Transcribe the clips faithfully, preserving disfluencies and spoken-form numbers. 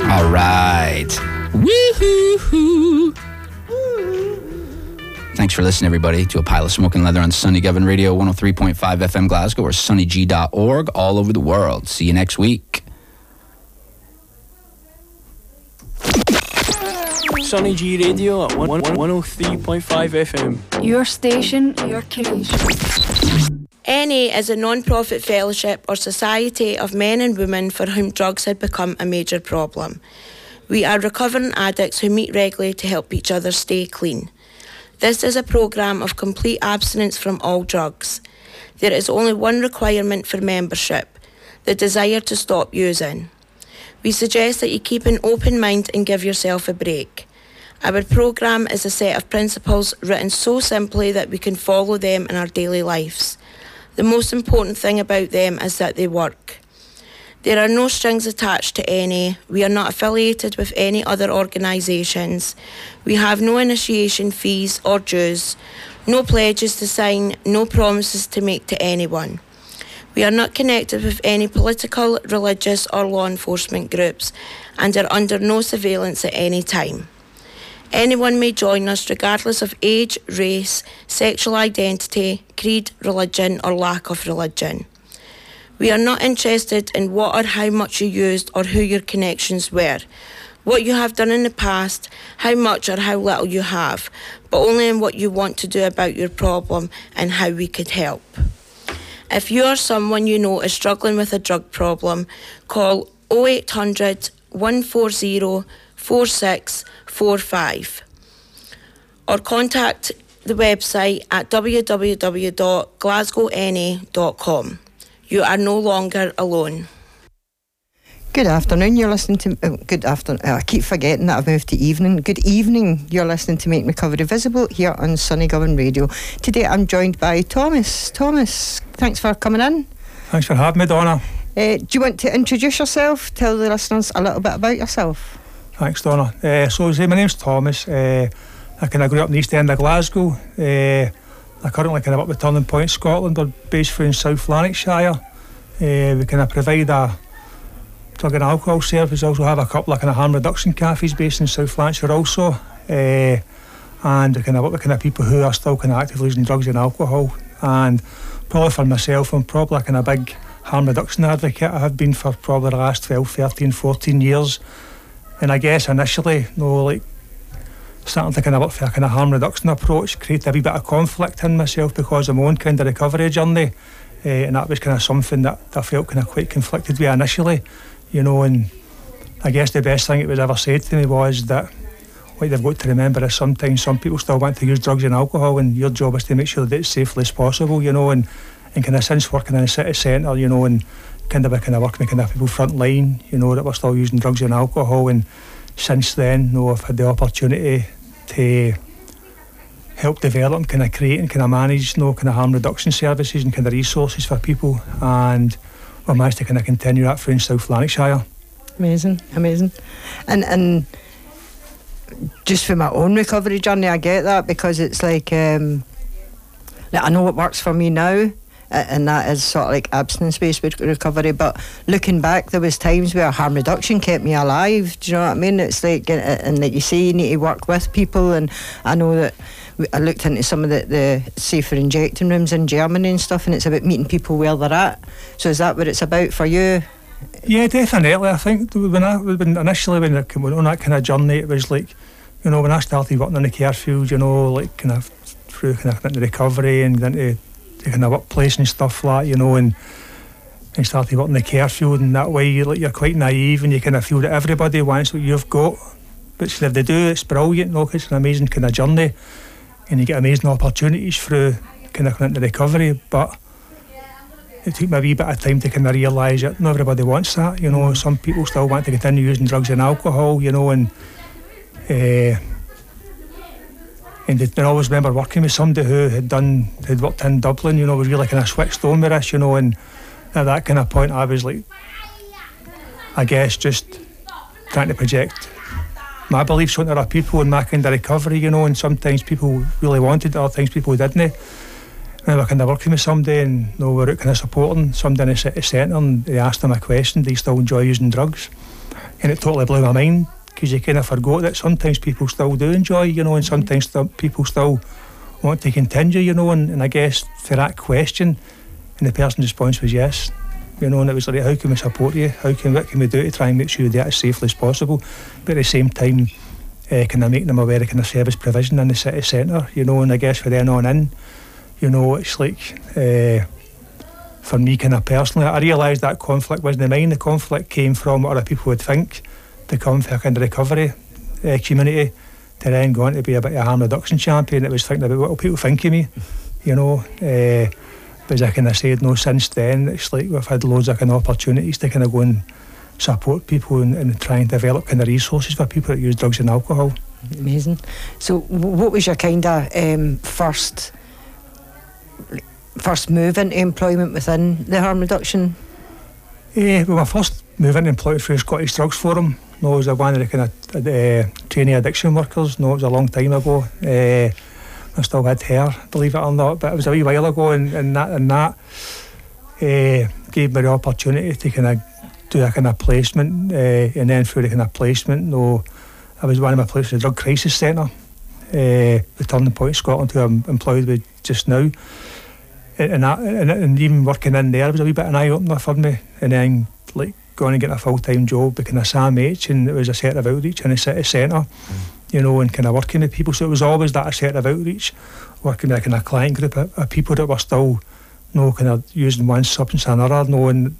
All right. Woo-hoo-hoo. Thanks for listening, everybody, to A Pile of Smoking Leather on Sunny Govan Radio, one oh three point five F M Glasgow, or sunny g dot org, all over the world. See you next week. Sunny G Radio at one oh three point five F M. Your station, your creation. N A is a non-profit fellowship or society of men and women for whom drugs had become a major problem. We are recovering addicts who meet regularly to help each other stay clean. This is a programme of complete abstinence from all drugs. There is only one requirement for membership: the desire to stop using. We suggest that you keep an open mind and give yourself a break. Our programme is a set of principles written so simply that we can follow them in our daily lives. The most important thing about them is that they work. There are no strings attached to N A. We are not affiliated with any other organisations. We have no initiation fees or dues, no pledges to sign, no promises to make to anyone. We are not connected with any political, religious or law enforcement groups and are under no surveillance at any time. Anyone may join us regardless of age, race, sexual identity, creed, religion or lack of religion. We are not interested in what or how much you used or who your connections were, what you have done in the past, how much or how little you have, but only in what you want to do about your problem and how we could help. If you or someone you know is struggling with a drug problem, call oh eight hundred, one four zero, four six four five or contact the website at w w w dot glasgow n a dot com. You are no longer alone. Good afternoon, you're listening to... Oh, good afternoon, I keep forgetting that I've moved to evening. Good evening, you're listening to Make Recovery Visible here on Sunny Govan Radio. Today I'm joined by Thomas. Thomas, thanks for coming in. Thanks for having me, Donna. Uh, do you want to introduce yourself? Tell the listeners a little bit about yourself. Thanks, Donna. Uh, so, say, my name's Thomas. Uh, I kind of grew up in the East End of Glasgow. Uh, I currently kind of up with Turning Point, Scotland. We're based in South Lanarkshire. Uh, we kind of provide a drug and alcohol service. We also have a couple of kind of harm reduction cafes based in South Lanarkshire also. Uh, and we kind of work with kind of people who are still kind of actively using drugs and alcohol. And probably for myself, I'm probably a kind of big harm reduction advocate. I have been for probably the last twelve, thirteen, fourteen years. And I guess initially, you know, like starting to kind of work for a kind of harm reduction approach, create a wee bit of conflict in myself because of my own kind of recovery journey. Uh, and that was kind of something that I felt kind of quite conflicted with initially, you know. And I guess the best thing it was ever said to me was that what they've got to remember is sometimes some people still want to use drugs and alcohol, and your job is to make sure that it's safely as possible, you know. And, and kind of since working in a city centre, you know, and kind of kind of working with kind of people front line, you know, that were still using drugs and alcohol. And since then, you know, I've had the opportunity to help develop and kind of create and kind of manage, you know, kind of harm reduction services and kind of resources for people, and we managed to kind of continue that through in South Lanarkshire. Amazing, amazing. And and just for my own recovery journey, I get that, because it's like, um, like I know what works for me now, and that is sort of like abstinence-based recovery, but looking back, there was times where harm reduction kept me alive. Do you know what I mean? It's like, and like you say, you need to work with people, and I know that I looked into some of the, the safer injecting rooms in Germany and stuff, and it's about meeting people where they're at. So is that what it's about for you? Yeah, definitely. I think when I when initially when I went on that kind of journey, it was like, you know, when I started working in the care field, you know, like kind of through kind of into recovery and into the kind of workplace and stuff like that, you know, and and started working in the care field, and that way you're like you're quite naive and you kind of feel that everybody wants what you've got, which if they do, it's brilliant, you know, 'cause it's an amazing kind of journey, and you get amazing opportunities through kind of into recovery. But it took me a wee bit of time to kind of realise that not everybody wants that, you know. Some people still want to continue using drugs and alcohol, you know, and uh, and I always remember working with somebody who had done had worked in Dublin, you know, was really kind of switched on with this, you know, and at that kind of point I was like, I guess just trying to project my beliefs onto other people and my kind of recovery, you know, and sometimes people really wanted it, other things people didn't. I remember kind of working with somebody, and you know, we were out kind of supporting somebody in a city centre, and they asked them a question: do you still enjoy using drugs? and it totally blew my mind, because you kind of forgot that sometimes people still do enjoy, you know, and sometimes st- people still want to continue, you know, and, and I guess for that question, and the person's response was yes, you know, and it was like, how can we support you? How can what can we do to try and make sure you do it as safely as possible? But at the same time, uh, can I make them aware of kind of service provision in the city centre, you know, and I guess for then on in, you know, it's like, uh, for me kind of personally, I realised that conflict wasn't mine. The conflict came from what other people would think to come for a kind of recovery uh, community, to then go on to be a bit of a harm reduction champion. It was thinking about what will people think of me, you know. Uh, but as I kind of said, no, since then, it's like we've had loads of kind of opportunities to kind of go and support people and, and try and develop kind of resources for people that use drugs and alcohol. Amazing. So w- what was your kind of um, first first move into employment within the harm reduction? Uh, well, my first move into employment through the Scottish Drugs Forum. No, I was one of the kind of uh, trainee addiction workers. No, it was a long time ago. Uh, I still had hair, believe it or not, but it was a wee while ago, and, and that and that uh, gave me the opportunity to kind of do a kind of placement, uh, and then through the kind of placement, no, I was one of my places, the Drug Crisis Centre, uh, the Turning Point Scotland, who I'm employed with just now, and, and, that, and, and even working in there was a wee bit of an eye opener for me, and then like going and getting a full time job with kind of Sam H, and it was a set of outreach in the city centre. Mm. You know, and kind of working with people. So it was always that sort of outreach, working with a kind of client group of, of people that were still, you know, kind of using one substance or another, you know, and,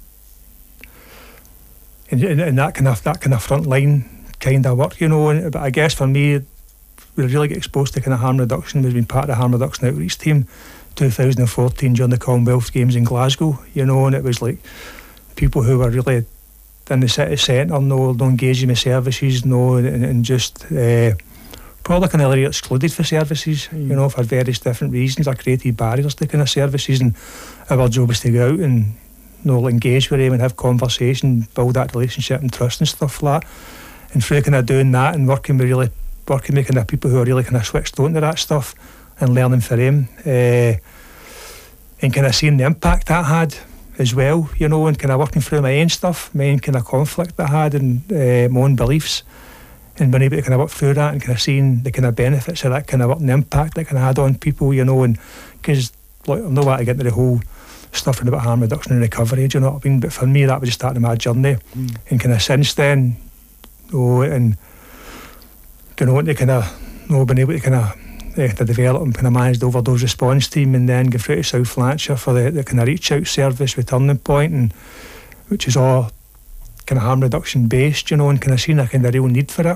and, and that kind of that kind of front line kind of work, you know. And, but I guess for me, we really get exposed to kind of harm reduction. We've been part of the harm reduction outreach team twenty fourteen during the Commonwealth Games in Glasgow, you know, and it was like people who were really in the city centre, no, no engaging with services, no, and, and just uh, probably kind of excluded for services, mm. you know, for various different reasons, or created barriers to kind of services, and our job is to go out and, you know, engage with them and have conversation, build that relationship and trust and stuff like that. And through kind of doing that and working with really, working with kind of people who are really kind of switched on to that stuff and learning for them, uh, and kind of seeing the impact that had as well, you know, and kind of working through my own stuff, my own kind of conflict that I had, and uh, my own beliefs, and being able to kind of work through that and kind of seeing the kind of benefits of that kind of work and the impact that kind of had on people, you know. And because like, I'm not want to get into the whole stuff about harm reduction and recovery, do you know what I mean? But for me, that was just starting my journey, mm. and kind of since then, oh, and you know, to kind of, you know, been able to kind of Uh, to develop and kind of manage the overdose response team, and then go through to South Lanarkshire for the, the kind of reach out service with Turning Point, and which is all kind of harm reduction based, you know, and kind of seeing a kind of real need for it,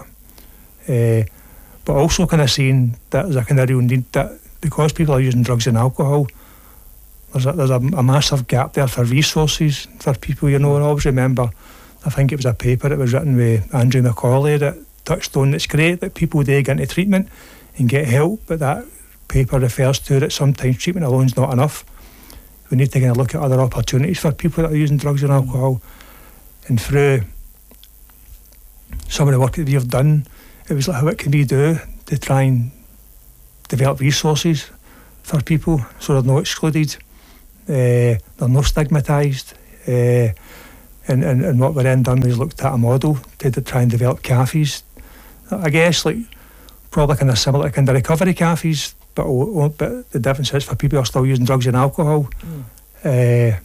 uh, but also kind of seeing that there's a kind of real need that because people are using drugs and alcohol, there's a, there's a, a massive gap there for resources for people, you know. And I always remember, I think it was a paper that was written with Andrew Macaulay that touched on, it's great that people do get into treatment and get help, but that paper refers to that sometimes treatment alone is not enough. We need to kind of look at other opportunities for people that are using drugs and alcohol. And through some of the work that we've done, it was like, what can we do to try and develop resources for people so they're not excluded, uh, they're not stigmatised, uh, and, and, and what we then done was looked at a model to, to try and develop cafes. I guess like probably kind of similar to kind of recovery cafes, but, but the difference is for people who are still using drugs and alcohol. Mm. Uh,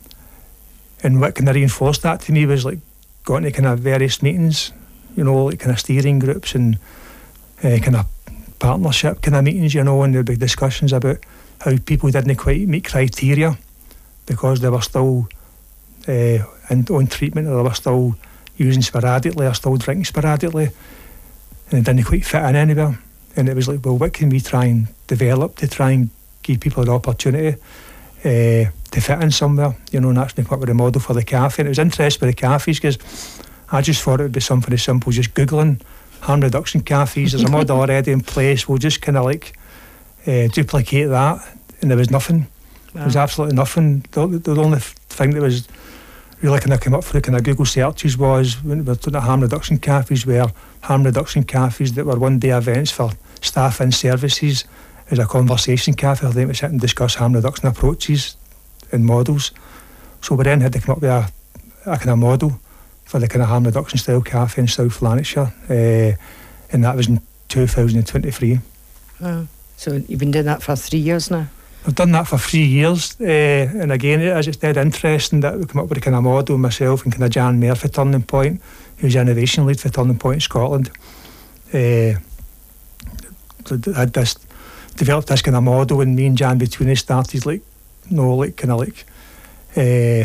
and what kind of reinforced that to me was like going to kind of various meetings, you know, like kind of steering groups and uh, kind of partnership kind of meetings, you know, and there'd be discussions about how people didn't quite meet criteria because they were still uh, in, on treatment, or they were still using sporadically or still drinking sporadically, and it didn't quite fit in anywhere. And it was like, well, what can we try and develop to try and give people the opportunity uh, to fit in somewhere, you know. And that's what the model for the cafe. And it was interesting with the cafes because I just thought it would be something as simple as just Googling harm reduction cafes. There's a model already in place. We'll just kind of like uh, duplicate that, and there was nothing. Wow. There was absolutely nothing. The, the only thing that was really kind of came up for the kind of Google searches was when we were looking at harm reduction cafes, where harm reduction cafes that were one day events for staff and services as a conversation cafe for them to sit and discuss harm reduction approaches and models. So we then had to come up with a, a kind of model for the kind of harm reduction style cafe in South Lanarkshire, uh, and that was in two thousand twenty-three. Oh. So you've been doing that for three years now? I've done that for three years, uh, and again, as it's dead interesting that we come up with a kind of model, myself and kind of Jan Mayer for Turning Point, who's the innovation lead for Turning Point in Scotland. Uh, so had this developed this kind of model, and me and Jan between us started like, no, like kind of like uh,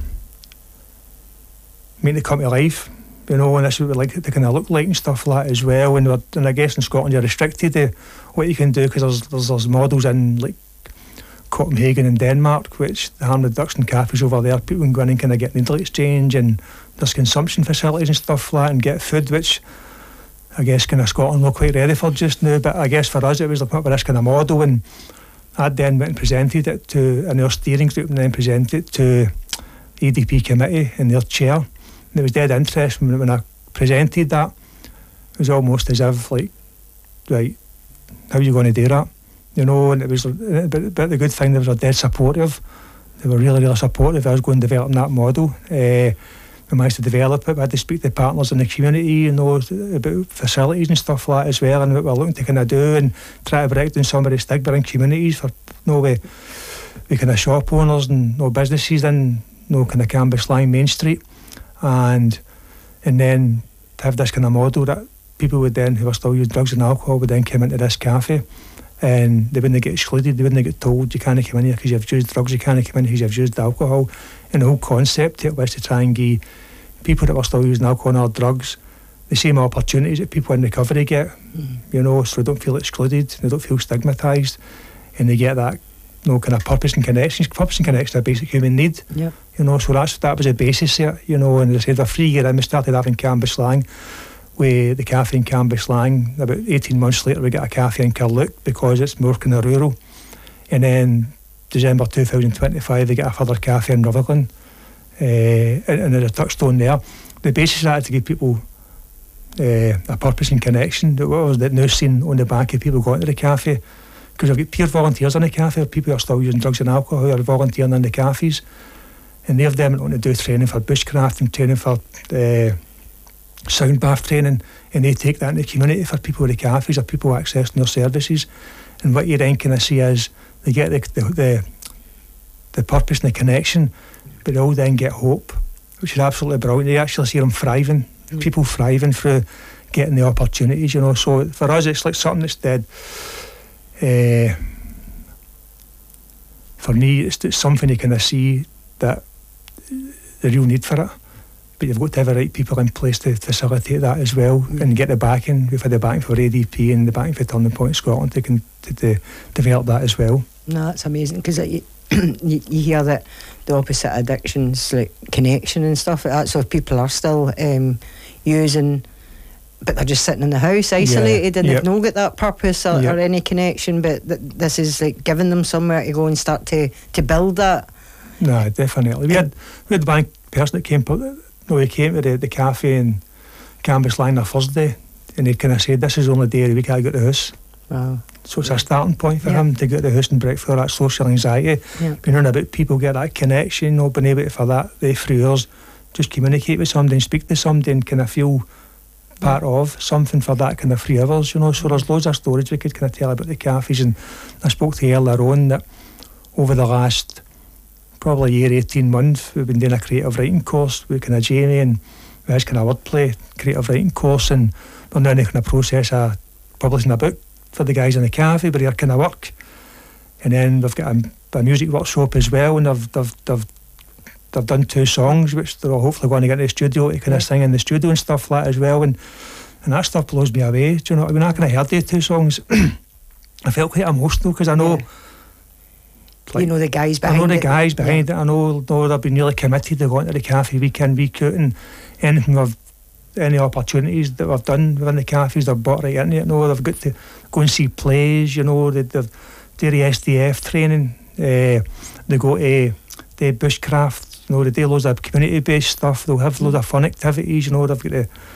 making it come to life, you know, and that's what we like it to kind of look like and stuff like that as well. And, we're, and I guess in Scotland you're restricted to what you can do because there's, there's there's models in like Copenhagen and Denmark, which the harm reduction cafes over there, people can go in and kind of get needle exchange, and there's consumption facilities and stuff like that, and get food, which I guess kind of Scotland not quite ready for just now. But I guess for us it was looking up with this kind of model, and I then went and presented it to in our steering group, and then presented it to the A D P committee and their chair. And it was dead interesting when, when I presented that. It was almost as if like, right, how are you going to do that? You know, and it was, but, but the good thing, they were dead supportive. They were really, really supportive. I was going to develop that model. Uh, we managed to develop it. We had to speak to partners in the community, you know, about facilities and stuff like that as well, and what we're looking to kind of do and try to break down some of the stigma in communities for, you know, we, we kind of shop owners and, you know, businesses in, you know, kind of Cambuslang Main Street, and and then to have this kind of model that people would then, who are still using drugs and alcohol, would then come into this cafe. And they wouldn't get excluded, they wouldn't get told you can't come in here because you've used drugs, you can't come in because you've used alcohol. And the whole concept it was to try and give people that were still using alcohol or drugs the same opportunities that people in recovery get, mm. you know, so they don't feel excluded, they don't feel stigmatised, and they get that, you know, kind of purpose and connection. Purpose and connection are a basic human need, yep. you know, so that's that was the basis there, you know. And as I said, a free year in, we started having Cambuslang, with the cafe in Cambuslang. About eighteen months later we got a cafe in Carluke because it's more kind of rural, and then December two thousand twenty-five we got a further cafe in Rutherglen, uh, and, and there's a touchstone there. The basis of that is to give people uh, a purpose and connection. What was that now seen on the back of people going to the cafe, because I've got peer volunteers in the cafe, people who are still using drugs and alcohol who are volunteering in the cafes, and they've then went on to do training for bushcraft and training for uh, sound bath training, and they take that in the community for people with the cafes or people accessing their services. And what you then kind of see is they get the the, the the purpose and the connection, but they all then get hope, which is absolutely brilliant. You actually see them thriving, mm. people thriving through getting the opportunities, you know. So for us it's like something that's dead, uh, for me it's, it's something you kind of see that the real need for it. But you've got to have the right people in place to facilitate that as well, mm. and get the backing. We've had the backing for A D P and the backing for Turning Point Scotland to, to, to develop that as well. No, that's amazing, because you, you, you hear that the opposite addictions, like connection and stuff like that. So if people are still um, using, but they're just sitting in the house isolated, yeah. and yep. they've not got that purpose or, yep. or any connection, but th- this is like giving them somewhere to go and start to, to build that. No, definitely. We had we had one person that came. No, he came to the, the cafe in Cambuslang on Thursday, and he kind of said, this is the only day of the week I go to the house. Wow. So it's a starting point for yeah. him to go to the house and break through that social anxiety. Yeah. Being around about people, get that connection, you know, being able to, for that, the three hours, just communicate with somebody and speak to somebody and kind of feel part yeah. of something for that kind of three hours, you know. So there's loads of stories we could kind of tell about the cafes, and I spoke to you earlier on that over the last probably a year, eighteen months, we've been doing a creative writing course with kind of Jamie and his kind of wordplay creative writing course, and we're now in the kind of process of publishing a book for the guys in the cafe, but their kind of work. And then we've got a, a music workshop as well, and they've, they've, they've, they've done two songs, which they're hopefully going to get in the studio to kind of sing in the studio and stuff like that as well, and and that stuff blows me away. Do you know, when I kind of heard these two songs, I felt quite emotional, because I know yeah. Like, you know the guys behind it. I know the it. guys behind yeah. it. I know, know they've been really committed to going to the cafe week in, week out, and anything we've, any opportunities that we've done within the cafes, they've bought right into it. You know, they've got to go and see plays, you know, they, they've do the S D F training, uh, they go to the bushcraft, you know, they do loads of community-based stuff, they'll have loads of fun activities, you know, they've got the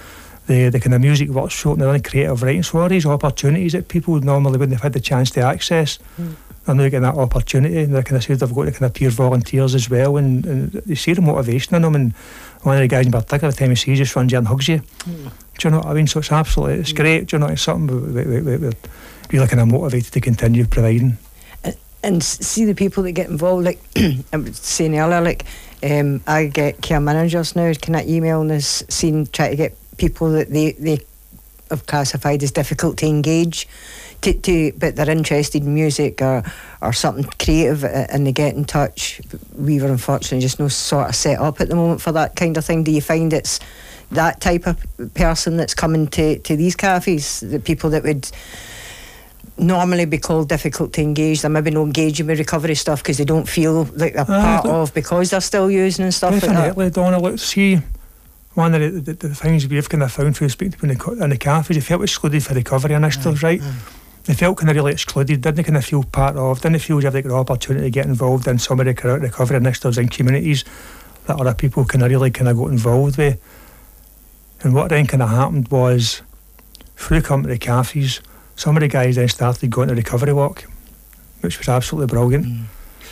the, the kind of music workshop and the creative writing. So all these opportunities that people normally wouldn't have had the chance to access, mm. are now getting that opportunity. And they kind of said they've got the kind of peer volunteers as well, and, and they see the motivation in them. And one of the guys in particular, every time he sees you, just runs in and hugs you. Mm. Do you know what I mean? So it's absolutely, it's mm. great. Do you know, it's something we, we, we, we're really kind of motivated to continue providing. And see the people that get involved, like I was saying earlier, like um, I get care managers now kind of emailing us, seeing, try to get people that they, they have classified as difficult to engage, to, to but they're interested in music or, or something creative, and they get in touch. We were unfortunately just no sort of set up at the moment for that kind of thing. Do you find it's that type of person that's coming to, to these cafes, the people that would normally be called difficult to engage, they're maybe not engaging with recovery stuff because they don't feel like they're uh, part of, because they're still using and stuff definitely, like that? Donna, look, see, one of the, the, the things we've kind of found through speaking to people in the, in the cafes, they felt excluded for recovery initiatives, right? right? They felt kind of really excluded, didn't kind of feel part of, didn't feel as if they got an opportunity to get involved in some of the recovery initiatives in communities that other people kind of really kind of got involved with. And what then kind of happened was, through coming to the cafes, some of the guys then started going to recovery walk, which was absolutely brilliant. Mm.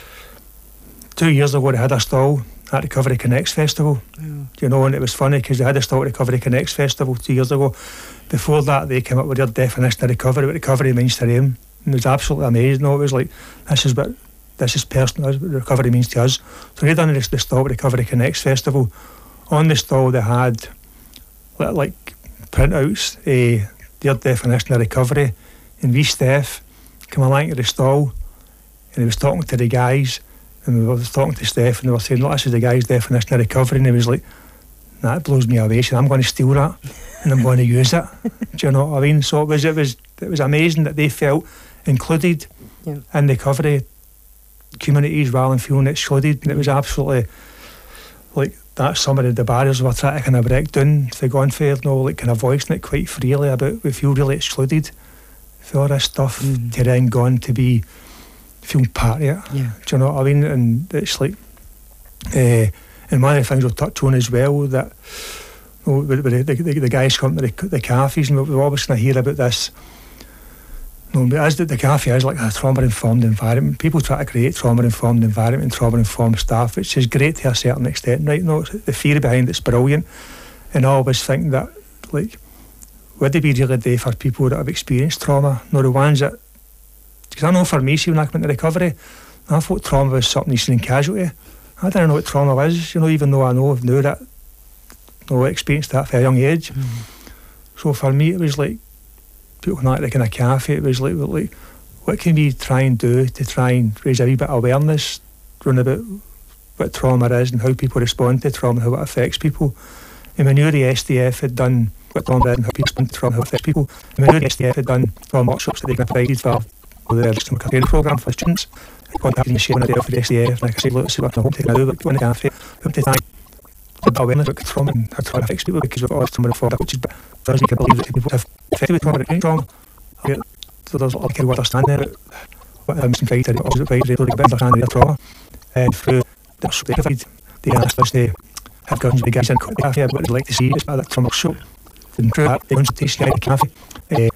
Two years ago they had a stall at Recovery Connects Festival. Yeah. You know, and it was funny because they had a stall at Recovery Connects Festival two years ago. Before that they came up with their definition of recovery, what recovery means to them. And it was absolutely amazing. No, it was like, this is what this is personal, this is what recovery means to us. So they done this, the stall at Recovery Connects Festival. On the stall they had like printouts, uh, their definition of recovery, and we Steph came along to the stall and he was talking to the guys, and we were talking to Steph and they were saying, look, this is the guy's definition of recovery, and he was like, that blows me away, so I'm going to steal that and I'm going to use it. Do you know what I mean? So it was it was it was amazing that they felt included yeah. in the recovery communities rather than feeling excluded. And it was absolutely like that's some of the barriers we're trying to kind of break down. If they go on fair, no, like kind of voicing it quite freely about we feel really excluded for all this stuff mm. to then go on to be feel part of it. Yeah. Do you know what I mean? And it's like, uh, and one of the things we'll touch on as well that you know, the, the, the, the guys come to the, the cafes, and we always kind of hear about this. No, but as the, the cafe is like a trauma-informed environment. People try to create trauma-informed environment and trauma-informed staff, which is great to a certain extent, right? No, the theory behind it's brilliant, and I always think that, like, would it be really there for people that have experienced trauma? No, the ones that, because I know for me, see, when I came into recovery, I thought trauma was something you seen in casualty. I didn't know what trauma was, you know, even though I know I've knew that, you know, experienced that from a young age. Mm-hmm. So for me, it was like, people come out like in a cafe, it was like, like, what can we try and do to try and raise a wee bit of awareness around about what trauma is and how people respond to trauma and how it affects people. And we knew the S D F had done what trauma is and how people respond to trauma and how it affects people. And we knew the S D F had done trauma workshops that they provided for the system career programme for students. I contacted the chairman of the S D F, and like I said, look, see what I hope to do, but go in the cafe, hope to thank the awareness about trauma and how trauma affects people, because we've got all this trauma informed, which is for us, we can believe that people have affected with trauma and trauma. So there's a lot of people understanding about what I'm saying, to opposite side, they don't understand their trauma. And through the workshop they provide, they asked us to have guns with the guys in the cafe, what they'd like to see is part of that trauma workshop. And through that, they want to teach the guy at the cafe, uh,